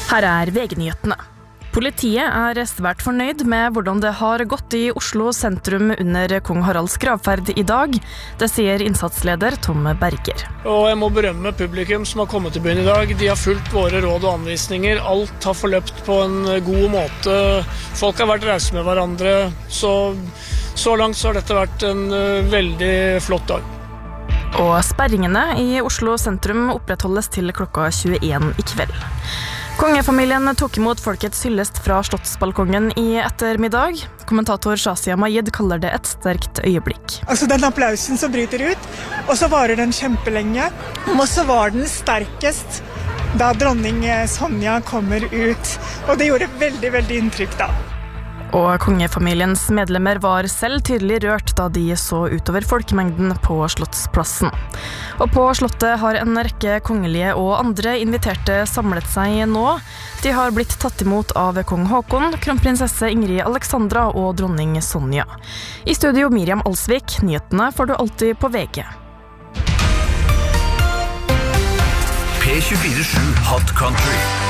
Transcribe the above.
Her VG-nyhetene. Politiet svært fornøyd med hvordan det har gått i Oslo sentrum under Kong Haralds gravferd i dag. Det sier innsatsleder Tom Berger. Og jeg må berømme publikum som har kommet til byen i dag. De har fulgt våre råd og anvisninger. Alt har forløpt på en god måte. Folk har vært rause med hverandre. Så langt så har dette vært en veldig flott dag. Og sperringene i Oslo sentrum opprettholdes til klokka 21 i kveld. Kongefamilien tok imot folkets hyllest fra slottsbalkongen i ettermiddag. Kommentator Shazia Majid kaller det et sterkt øyeblikk. Altså den applausen som bryter ut, og så varer den kjempelenge. Og så var den sterkest da dronning Sonja kommer ut. Og det gjorde veldig, veldig inntrykk da. Og kongefamiliens medlemmer var selv tydelig rørt da de så utover folkemengden på Slottsplassen. Og på Slottet har en rekke kongelige og andre inviterte samlet seg nå. De har blitt tatt imot av kong Håkon, kronprinsesse Ingrid Alexandra og dronning Sonja. I studio Miriam Alsvik, nyhetene får du alltid på VG. P24 Hot Country.